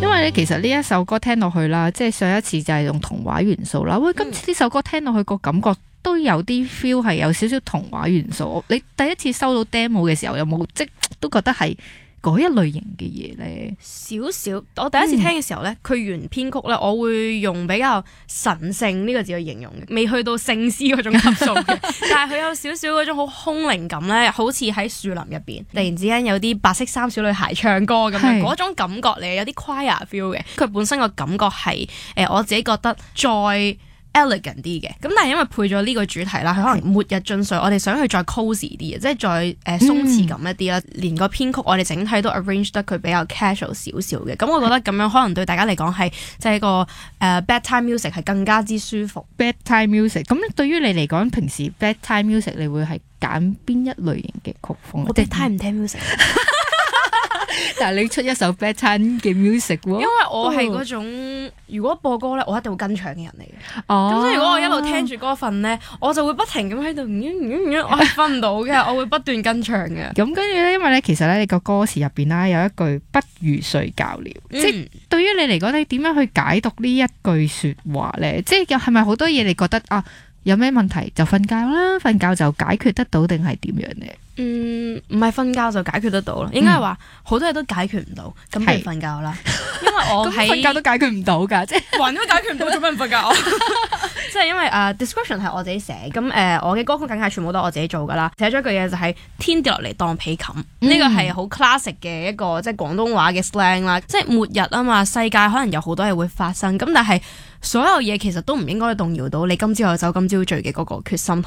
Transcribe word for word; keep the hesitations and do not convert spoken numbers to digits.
因為咧其實呢一首歌聽落去啦，即係上一次就係用童話元素啦，喂，今次呢首歌聽落去個感覺都有啲 feel 係有少少童話元素。你第一次收到 demo 嘅時候有冇即都覺得係嗰一類型嘅嘢咧？ 少少，我第一次聽嘅時候咧，佢、嗯、原編曲咧，我會用比較神聖呢個字去形容嘅，未去到聖詩嗰種級數嘅，但係佢有少少嗰種好空靈感咧，好似喺樹林入邊，突然之間有啲白色衫小女孩唱歌咁樣，嗰種感覺嚟，有啲 choir feel 嘅。佢本身個感覺係誒、呃，我自己覺得再elegant 啲嘅，咁但係因為配咗呢個主題啦，佢可能末日進睡，我哋想去再 cozy 啲嘅，即係再誒、呃、鬆弛感一啲啦。嗯、連個編曲我哋整體都 arrange 得佢比較 casual 少少嘅，咁我覺得咁樣可能對大家嚟講係即係個誒、呃、bedtime music 係更加之舒服。 bedtime music 咁對於你嚟講，平時 bedtime music 你會係揀邊一類型嘅曲風？ 我哋聽唔聽 music？ 但係你出一首 bedtime 嘅 music 喎， 因為我係嗰種、哦、如果播歌咧，我一定會跟唱嘅人嚟嘅。 哦， 咁所以如果我一路聽住歌瞓咧，我就會不停咁喺度，我係瞓唔到嘅，我會不斷跟唱嘅。 咁跟住咧，因為咧其實咧你個歌詞入邊啦有一句不如睡覺了，嗯、即係對於你嚟講，你點樣去解讀呢一句說話咧？即係係咪好多嘢你覺得啊有咩問題就瞓覺啦，瞓覺就解決得到定係點樣咧？ 嗯，唔係瞓覺就解決得到咯，應該係話好多嘢都解決唔到，咁不如瞓覺啦。因為我喺瞓覺都解決唔到㗎，即係還都解決唔到，做咩唔瞓覺？即係因為誒、uh, description 係我自己寫，咁誒、uh, 我嘅歌曲梗係全部都係我自己做㗎啦。寫咗一句嘢就係、是、天跌落嚟當被冚，呢、嗯、個係好 classic 嘅一個即係廣東話嘅 slang 啦。即係末日啊嘛，世界可能有好多嘢會發生，咁但係所有嘢其實都唔應該動搖到你今朝有酒今朝醉嘅嗰個決心。